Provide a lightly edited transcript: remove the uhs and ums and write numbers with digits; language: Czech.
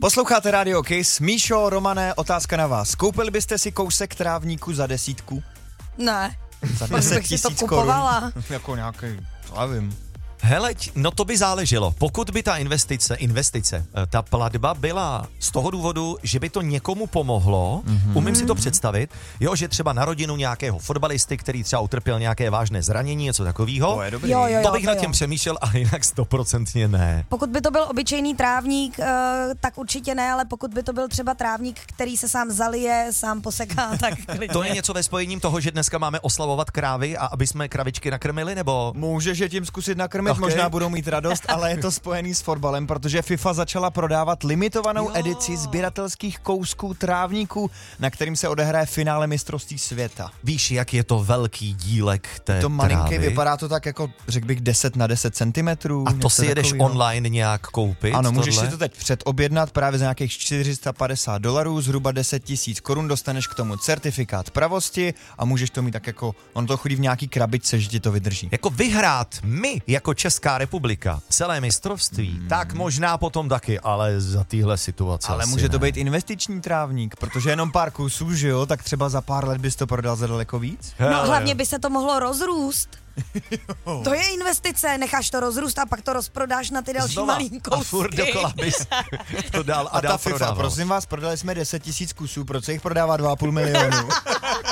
Posloucháte Radio Kiss. Míšo, Romane, otázka na vás. Koupili byste si kousek trávníku za 10? Ne. Za Proč 10 bych si to 000 kupovala? korun? Jako nějaký, já vím. Hele, no to by záleželo. Pokud by ta investice, ta platba byla z toho důvodu, že by to někomu pomohlo, umím si to představit, jo, že třeba na rodinu nějakého fotbalisty, který třeba utrpěl nějaké vážné zranění, něco takového, To je dobrý. Jo, to bych to nad jo. tím přemýšlel, ale jinak 100% ne. Pokud by to byl obyčejný trávník, tak určitě ne, ale pokud by to byl třeba trávník, který se sám zalije, sám poseká, tak klidně. To je něco ve spojením toho, že dneska máme oslavovat krávy a aby jsme kravičky nakrmili, nebo... Můžeš je tím zkusit nakrmit, Ok. možná budou mít radost, ale je to spojený s fotbalem, protože FIFA začala prodávat limitovanou edici sběratelských kousků trávníků, na kterým se odehraje finále mistrovství světa. Víš, jak je to velký dílek té To malinký, trávy? vypadá to tak jako, řekl bych, 10 na 10 cm. A to si jedeš online nějak koupit? Ano, můžeš tohle? si to teď předobjednat právě za nějakých $450, zhruba 10 000 korun, dostaneš k tomu certifikát pravosti a můžeš to mít tak jako, on to chodí v nějaký krabičce, že ti to vydrží. Jako vyhrát my, jako Česká republika, celé mistrovství, tak možná potom taky, ale za téhle situace Ale asi může to ne. být investiční trávník, protože jenom pár kusů, že jo, tak třeba za pár let bys to prodal za daleko víc. No Hele, hlavně by se to mohlo rozrůst. To je investice, necháš to rozrůst a pak to rozprodáš na ty další znova. malý A kousky. furt dokola bys to dál a A dál ta FIFA, prodával. prosím vás, prodali jsme 10 000 kusů, proč se jich prodává 2,5 milionu?